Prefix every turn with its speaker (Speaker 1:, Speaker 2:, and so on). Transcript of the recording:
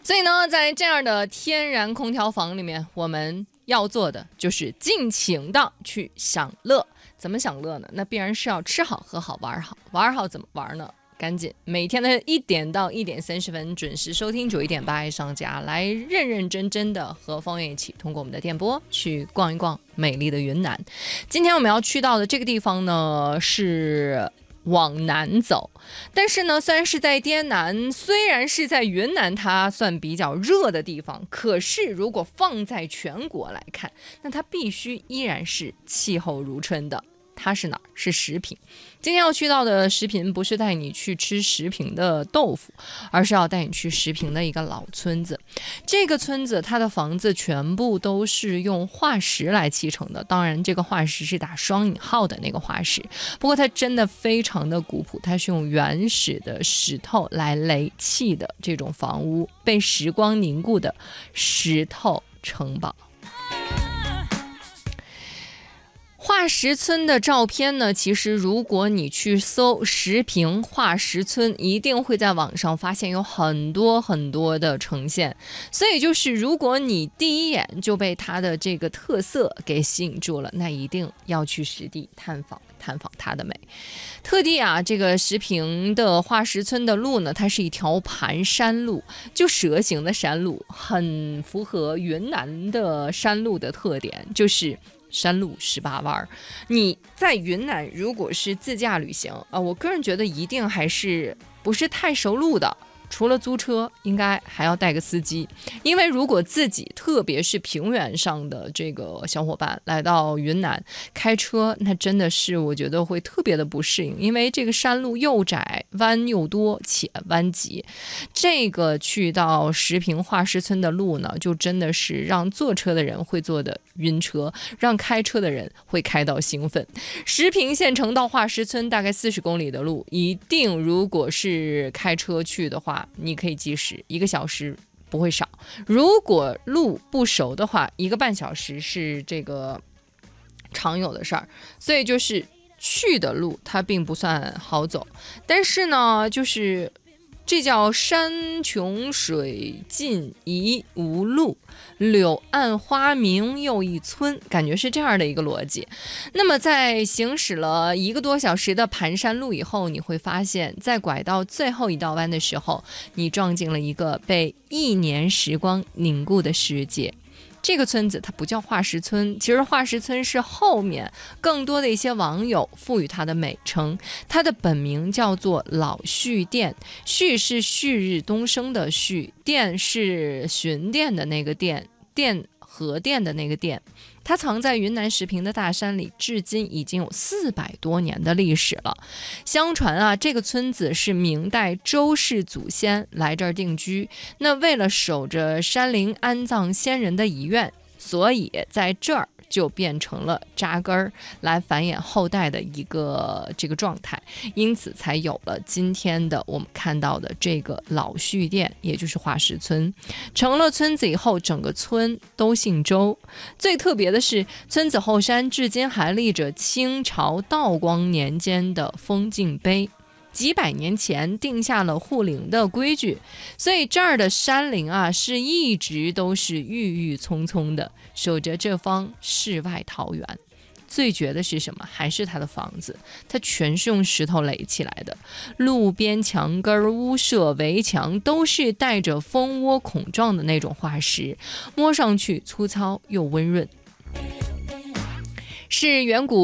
Speaker 1: 所以呢，在这样的天然空调房里面，我们要做的就是尽情的去享乐。怎么享乐呢？那必然是要吃好喝好玩好。玩好怎么玩呢？赶紧每天的1点到1点30分准时收听91.8爱上家，来认认真真的和方圆一起通过我们的电波去逛一逛美丽的云南。今天我们要去到的这个地方呢，是往南走，但是呢，虽然是在滇南，虽然是在云南，它算比较热的地方，可是如果放在全国来看，那它必须依然是气候如春的。它是哪儿？是石屏。今天要去到的石屏不是带你去吃石屏的豆腐，而是要带你去石屏的一个老村子。这个村子它的房子全部都是用化石来砌成的，当然这个化石是打双引号的那个化石，不过它真的非常的古朴，它是用原始的石头来垒砌的这种房屋，被时光凝固的石头城堡。化石村的照片呢，其实如果你去搜石屏化石村，一定会在网上发现有很多很多的呈现。所以就是如果你第一眼就被它的这个特色给吸引住了，那一定要去实地探访它的美。特地啊，这个石屏的化石村的路呢，它是一条盘山路，就蛇形的山路，很符合云南的山路的特点，就是山路18弯。你在云南如果是自驾旅行我个人觉得一定还是不是太熟路的，除了租车应该还要带个司机，因为如果自己特别是平原上的这个小伙伴来到云南开车，那真的是我觉得会特别的不适应，因为这个山路又窄弯又多且弯急。这个去到石屏化石村的路呢，就真的是让坐车的人会坐的晕车，让开车的人会开到兴奋。石屏县城到化石村大概40公里的路，一定如果是开车去的话，你可以计时1个小时不会少，如果路不熟的话1个半小时是这个常有的事儿。所以就是去的路它并不算好走，但是呢就是这叫山穷水尽疑无路，柳暗花明又一村，感觉是这样的一个逻辑。那么在行驶了1个多小时的盘山路以后，你会发现在拐到最后一道弯的时候，你撞进了一个被1年时光凝固的世界。这个村子它不叫化石村，其实化石村是后面更多的一些网友赋予它的美称，它的本名叫做老序店，序是旭日东升的序，店是巡店的那个店，店核电的那个店。它藏在云南石屏的大山里，至今已经有400多年的历史了。相传啊，这个村子是明代周氏祖先来这儿定居，那为了守着山林安葬先人的遗愿，所以在这儿就变成了扎根儿来繁衍后代的一个这个状态，因此才有了今天的我们看到的这个老序店，也就是化石村。成了村子以后，整个村都姓周。最特别的是，村子后山至今还立着清朝道光年间的封禁碑，几百年前定下了护林的规矩，所以这儿的山林啊，是一直都是郁郁葱葱的，守着这方世外桃源。最绝的是什么？还是它的房子，它全是用石头垒起来的，路边墙根、屋舍、围墙都是带着蜂窝孔状的那种化石，摸上去粗糙又温润，是远古